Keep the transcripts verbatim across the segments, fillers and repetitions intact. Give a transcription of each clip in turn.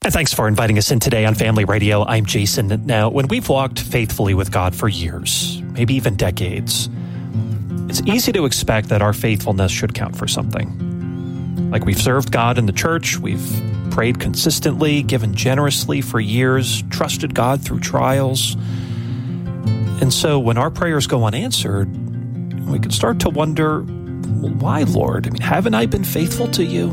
And thanks for inviting us in today on Family Radio. I'm Jason. Now, when we've walked faithfully with God for years, maybe even decades, it's easy to expect that our faithfulness should count for something. Like we've served God in the church, we've prayed consistently, given generously for years, trusted God through trials. And so when our prayers go unanswered, we can start to wonder, why, Lord? I mean, haven't I been faithful to you?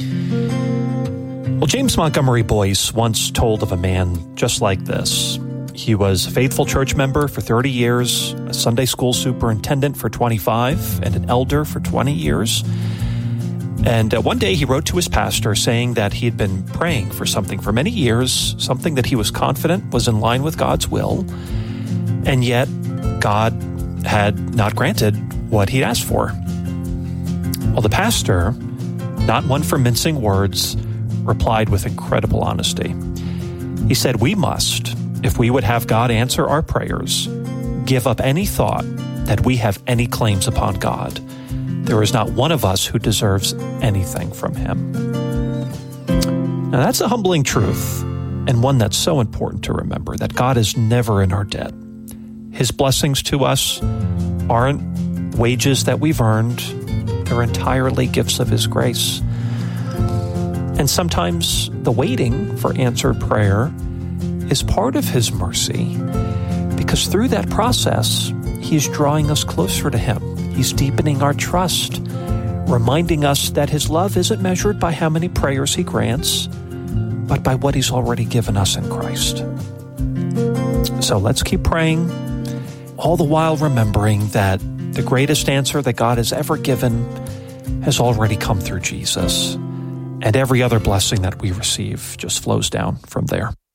Well, James Montgomery Boyce once told of a man just like this. He was a faithful church member for thirty years, a Sunday school superintendent for twenty-five, and an elder for twenty years. And uh, one day he wrote to his pastor saying that he had been praying for something for many years, something that he was confident was in line with God's will, and yet God had not granted what he'd asked for. Well, the pastor, not one for mincing words, replied with incredible honesty. He said, "We must, if we would have God answer our prayers, give up any thought that we have any claims upon God. There is not one of us who deserves anything from him." Now that's a humbling truth, and one that's so important to remember, that God is never in our debt. His blessings to us aren't wages that we've earned. They're entirely gifts of his grace. And sometimes the waiting for answered prayer is part of his mercy, because through that process, he's drawing us closer to him. He's deepening our trust, reminding us that his love isn't measured by how many prayers he grants, but by what he's already given us in Christ. So let's keep praying, all the while remembering that the greatest answer that God has ever given has already come through Jesus. And every other blessing that we receive just flows down from there.